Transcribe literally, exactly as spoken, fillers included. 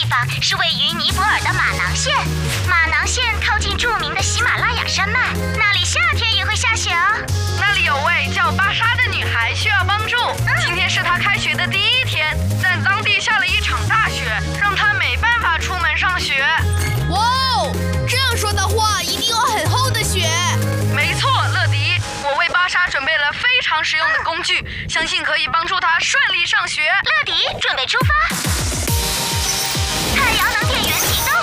方是位于尼泊尔的马囊县。马囊县靠近著名的喜马拉雅山脉，那里夏天也会下雪哦。 那里有位叫巴莎的女孩需要帮助。嗯、今天是她开学的第一天，但当地下了一场大雪，让她没办法出门上学。 哇哦，这样说的话，一定有很厚的雪。 没错，乐迪，我为巴莎准备了非常实用的工具，嗯、相信可以帮助她顺利上学。 乐迪，准备出发。太阳能电源启动。